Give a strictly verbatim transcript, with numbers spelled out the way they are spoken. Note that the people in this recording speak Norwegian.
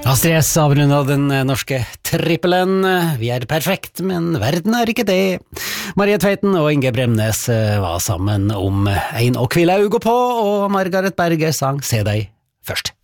Astrid S avrundet den norske trippelen. Vi er perfekt, men verden er ikke det. Marie Tveiten og Inge Bremnes var sammen om Ein og kvile augo på, og Margaret Berge sang Se deg først.